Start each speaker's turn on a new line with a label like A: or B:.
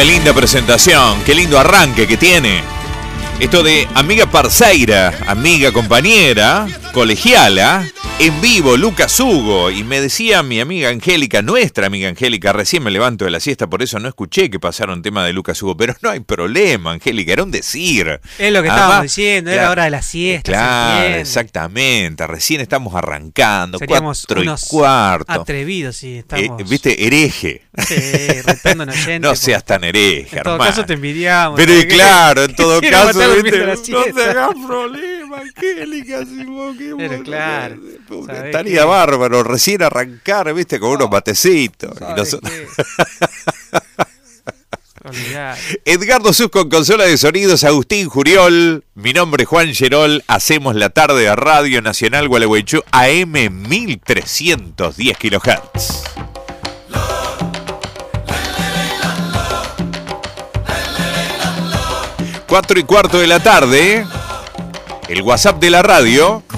A: Qué linda presentación, qué lindo arranque que tiene. Esto de amiga parceira, amiga compañera, colegiala, en vivo, Lucas Hugo. Y me decía mi amiga Angélica, nuestra amiga Angélica, recién me levanto de la siesta, por eso no escuché que pasaron tema de Lucas Hugo. Pero no hay problema, Angélica, era un decir.
B: Es lo que estábamos diciendo, era hora de la siesta.
A: Claro, exactamente, recién estamos arrancando,
B: seríamos
A: 4:15.
B: Atrevidos, sí, estamos.
A: ¿Viste? Hereje.
B: Sí, retando a gente.
A: No seas tan hereje,
B: en todo
A: hermano.
B: caso te envidiamos.
A: Pero claro, en todo caso,
B: no
A: te hagas problema, Angélica, si vos que
B: pero claro.
A: Estaría bárbaro recién arrancar, viste, con unos matecitos. Y nosotros... Edgardo Sus con consola de sonidos, Agustín Juriol, mi nombre es Juan Gerol, hacemos la tarde de Radio Nacional Gualeguaychú, AM 1310 kHz. 4:15 de la tarde, el WhatsApp de la radio,